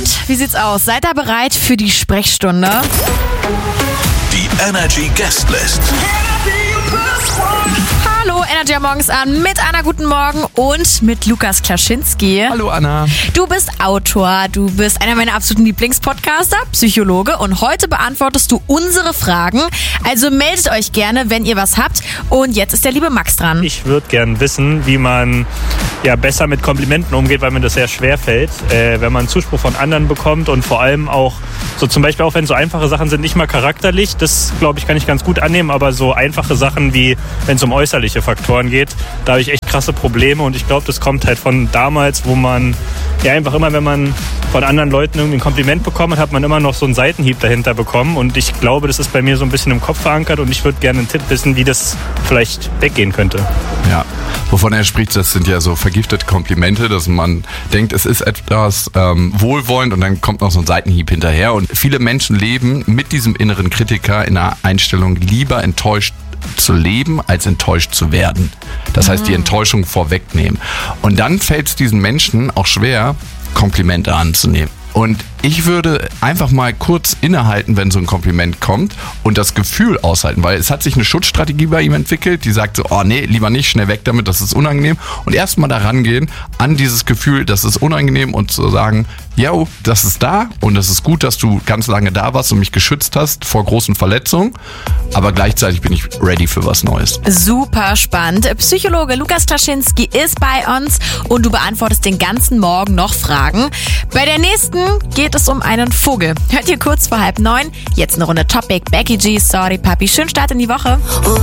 Und wie sieht's aus? Seid ihr bereit für die Sprechstunde? Die Energy Guestlist. Hallo, Energy am Morgens an mit Anna, guten Morgen und mit Lukas Klaschinski. Hallo Anna. Du bist Autor, du bist einer meiner absoluten Lieblingspodcaster, Psychologe und heute beantwortest du unsere Fragen. Also meldet euch gerne, wenn ihr was habt. Und jetzt ist der liebe Max dran. Ich würde gern wissen, wie man besser mit Komplimenten umgeht, weil mir das sehr schwer fällt, wenn man Zuspruch von anderen bekommt und vor allem auch, so zum Beispiel auch wenn so einfache Sachen sind, nicht mal charakterlich, das glaube ich kann ich ganz gut annehmen, aber so einfache Sachen wie, wenn es um äußerliche Faktoren geht, da habe ich echt krasse Probleme und ich glaube, das kommt halt von damals, wo man einfach immer, wenn man von anderen Leuten irgendwie ein Kompliment bekommen hat, hat man immer noch so einen Seitenhieb dahinter bekommen und ich glaube, das ist bei mir so ein bisschen im Kopf verankert und ich würde gerne einen Tipp wissen, wie das vielleicht weggehen könnte. Ja, wovon er spricht, das sind ja so vergiftete Komplimente, dass man denkt, es ist etwas wohlwollend und dann kommt noch so ein Seitenhieb hinterher und viele Menschen leben mit diesem inneren Kritiker in einer Einstellung, lieber enttäuscht zu leben, als enttäuscht zu werden. Das heißt, die Enttäuschung vorwegnehmen. Und dann fällt es diesen Menschen auch schwer, Komplimente anzunehmen. Und ich würde einfach mal kurz innehalten, wenn so ein Kompliment kommt und das Gefühl aushalten, weil es hat sich eine Schutzstrategie bei ihm entwickelt, die sagt so, oh nee, lieber nicht, schnell weg damit, das ist unangenehm. Und erstmal da rangehen an dieses Gefühl, das ist unangenehm und zu sagen, yo, das ist da und es ist gut, dass du ganz lange da warst und mich geschützt hast vor großen Verletzungen, aber gleichzeitig bin ich ready für was Neues. Super spannend. Psychologe Lukas Klaschinski ist bei uns und du beantwortest den ganzen Morgen noch Fragen. Bei der nächsten geht es um einen Vogel. Hört ihr kurz vor 8:30. Jetzt eine Runde Topic. Becky G, Sorry Papi. Schönen Start in die Woche.